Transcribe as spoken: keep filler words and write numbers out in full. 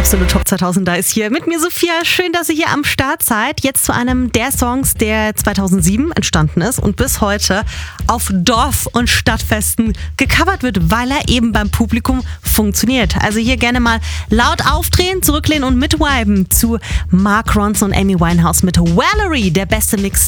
Absolut Top zweitausend, da ist hier mit mir Sophia. Schön, dass ihr hier am Start seid. Jetzt zu einem der Songs, der zweitausendsieben entstanden ist und bis heute auf Dorf- und Stadtfesten gecovert wird, weil er eben beim Publikum funktioniert. Also hier gerne mal laut aufdrehen, zurücklehnen und mitviben zu Mark Ronson und Amy Winehouse mit Valerie, der beste Mix